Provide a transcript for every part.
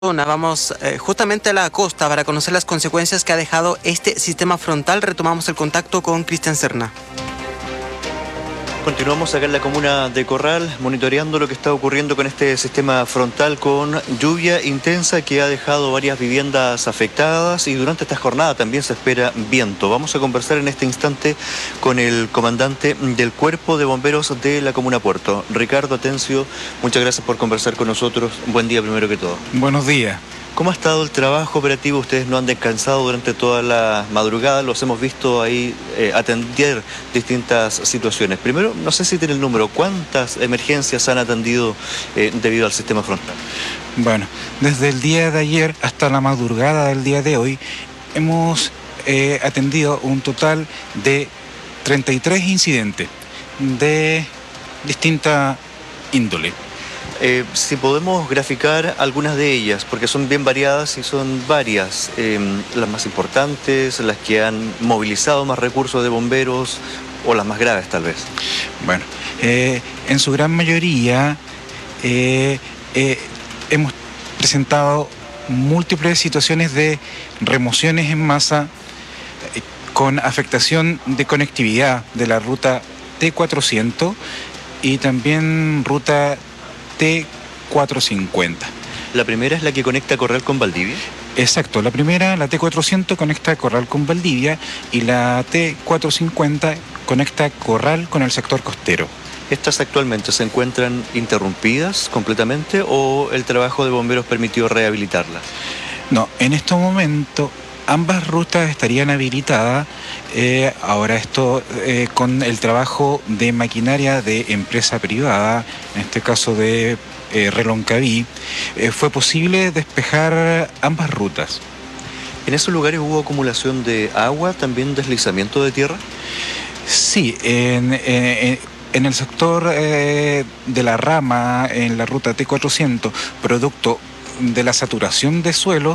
Vamos justamente a la costa para conocer las consecuencias que ha dejado este sistema frontal. Retomamos el contacto con Cristian Serna. Continuamos acá en la comuna de Corral, monitoreando lo que está ocurriendo con este sistema frontal con lluvia intensa que ha dejado varias viviendas afectadas y durante esta jornada también se espera viento. Vamos a conversar en este instante con el comandante del Cuerpo de Bomberos de la comuna Puerto, Ricardo Atencio. Muchas gracias por conversar con nosotros. Buen día primero que todo. Buenos días. ¿Cómo ha estado el trabajo operativo? Ustedes no han descansado durante toda la madrugada, los hemos visto ahí atender distintas situaciones. Primero, no sé si tiene el número, ¿cuántas emergencias han atendido debido al sistema frontal? Bueno, desde el día de ayer hasta la madrugada del día de hoy hemos atendido un total de 33 incidentes de distinta índole. Si podemos graficar algunas de ellas, porque son bien variadas y son varias, las más importantes, las que han movilizado más recursos de bomberos o las más graves tal vez. Bueno, en su gran mayoría hemos presentado múltiples situaciones de remociones en masa con afectación de conectividad de la ruta T400 y también ruta T450. ¿La primera es la que conecta Corral con Valdivia? Exacto, la primera, la T400, conecta Corral con Valdivia y la T450 conecta Corral con el sector costero. ¿Estas actualmente se encuentran interrumpidas completamente o el trabajo de bomberos permitió rehabilitarlas? No, en este momento ambas rutas estarían habilitadas. Ahora esto con el trabajo de maquinaria de empresa privada, en este caso de Reloncaví, fue posible despejar ambas rutas. ¿En esos lugares hubo acumulación de agua, también deslizamiento de tierra? Sí, en el sector de la rama, en la ruta T400, producto de la saturación de suelo,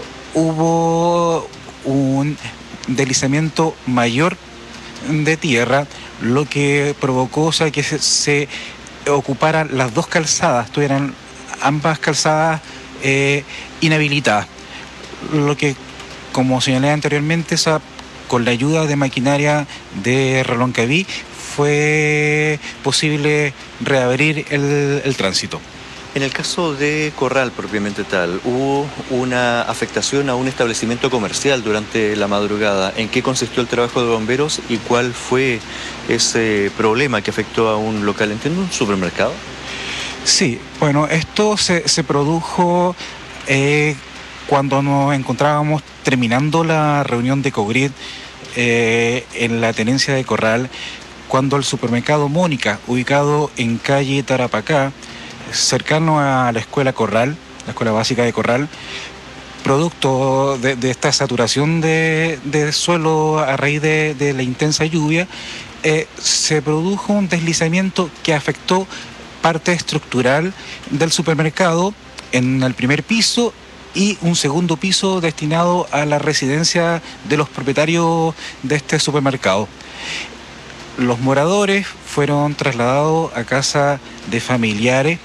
hubo un deslizamiento mayor de tierra, lo que provocó que se ocuparan las dos calzadas, tuvieran ambas calzadas inhabilitadas. Lo que, como señalé anteriormente, con la ayuda de maquinaria de Reloncaví fue posible reabrir el tránsito. En el caso de Corral propiamente tal, hubo una afectación a un establecimiento comercial durante la madrugada. ¿En qué consistió el trabajo de bomberos y cuál fue ese problema que afectó a un local? ¿Entiendo un supermercado? Sí, bueno, esto se produjo cuando nos encontrábamos terminando la reunión de COGRID en la tenencia de Corral, cuando el supermercado Mónica, ubicado en calle Tarapacá, cercano a la escuela Corral, la escuela básica de Corral, producto de esta saturación de suelo a raíz de la intensa lluvia, se produjo un deslizamiento que afectó parte estructural del supermercado en el primer piso y un segundo piso destinado a la residencia de los propietarios de este supermercado. Los moradores fueron trasladados a casa de familiares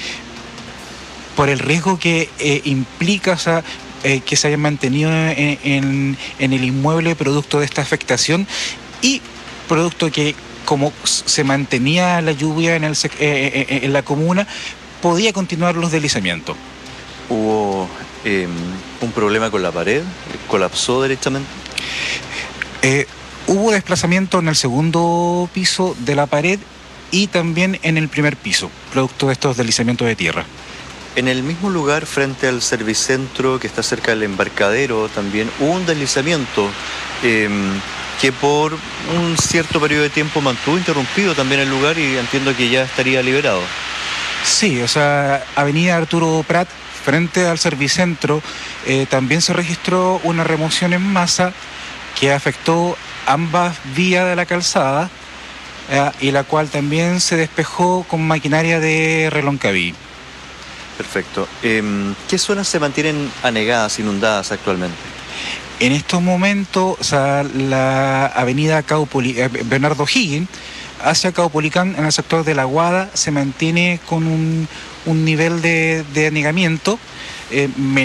por el riesgo que implica que se hayan mantenido en el inmueble producto de esta afectación y producto que, como se mantenía la lluvia en la comuna, podía continuar los deslizamientos. ¿Hubo un problema con la pared? ¿Colapsó derechamente? Hubo desplazamiento en el segundo piso de la pared y también en el primer piso, producto de estos deslizamientos de tierra. En el mismo lugar, frente al servicentro que está cerca del embarcadero, también hubo un deslizamiento que por un cierto periodo de tiempo mantuvo interrumpido también el lugar y entiendo que ya estaría liberado. Sí, avenida Arturo Prat, frente al servicentro, también se registró una remoción en masa que afectó ambas vías de la calzada y la cual también se despejó con maquinaria de Reloncaví. Perfecto. ¿Qué zonas se mantienen anegadas, inundadas actualmente? En estos momentos, la avenida Bernardo O'Higgins hacia Caupolicán, en el sector de La Guada, se mantiene con un nivel de anegamiento eh,